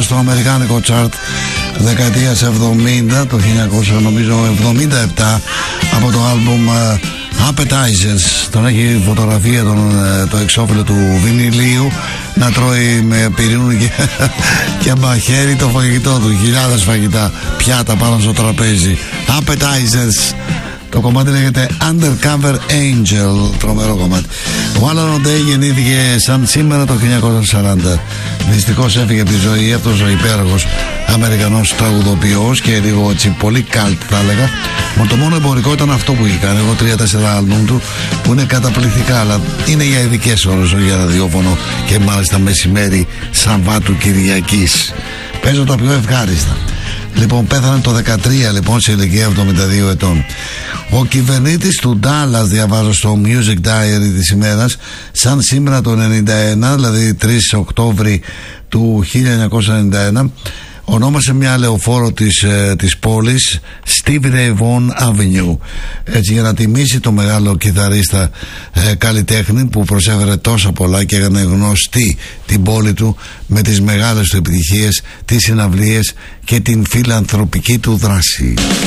στο αμερικάνικο chart δεκαετίας 70, το 1977, από το άλμπουμ Appetizers. Τον έχει φωτογραφία το εξώφυλλο του βινιλίου να τρώει με πυρούνι και μαχαίρι το φαγητό του. Χιλιάδες φαγητά, πιάτα πάνω στο τραπέζι. Appetizers. Το κομμάτι λέγεται Undercover Angel. Τρομερό κομμάτι. Ο Alan O'Day γεννήθηκε σαν σήμερα το 1940. Δυστυχώς έφυγε από τη ζωή αυτός ο υπέροχος Αμερικανός τραγουδοποιός και λίγο έτσι πολύ καλτ θα έλεγα. Το μόνο εμπορικό ήταν αυτό που είχε κάνει. Εγώ 3-4 άλμπουμ του που είναι καταπληκτικά, αλλά είναι για ειδικές ώρες, όχι για ραδιόφωνο και μάλιστα μεσημέρι Σαββάτου Κυριακής. Παίζω τα πιο ευχάριστα. Λοιπόν, πέθανε το 13 λοιπόν σε ηλικία 72 ετών. Ο κυβερνήτης του Ντάλλας, διαβάζω στο Music Diary της ημέρας, σαν σήμερα το 91, δηλαδή 3 Οκτώβρη του 1991, ονόμασε μια λεωφόρο της πόλης Stevie Ray Vaughan Avenue, έτσι για να τιμήσει το μεγάλο κιθαρίστα καλλιτέχνη που προσέφερε τόσα πολλά και έκανε γνωστή την πόλη του με τις μεγάλες του επιτυχίες, τις συναυλίες και την φιλανθρωπική του δράση.